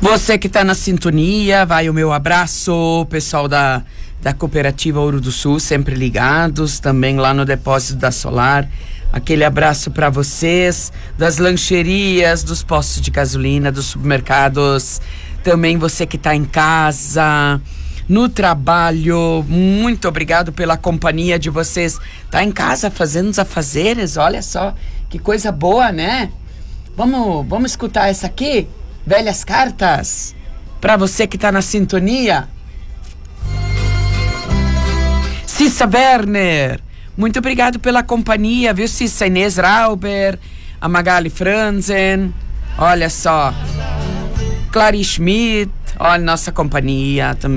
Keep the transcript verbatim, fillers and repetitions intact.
Você que está na sintonia, vai o meu abraço, pessoal da, da Cooperativa Ouro do Sul, sempre ligados, também lá no depósito da Solar. Aquele abraço para vocês, das lancherias, dos postos de gasolina, dos supermercados, também você que está em casa, no trabalho. Muito obrigado pela companhia de vocês. Tá em casa fazendo os afazeres, olha só, que coisa boa, né? Vamos, vamos escutar essa aqui? Velhas cartas, para você que tá na sintonia. Cissa Werner, muito obrigado pela companhia, viu, Cissa? Inês Rauber, a Magali Franzen, olha só, Clary Schmidt, olha, nossa companhia também.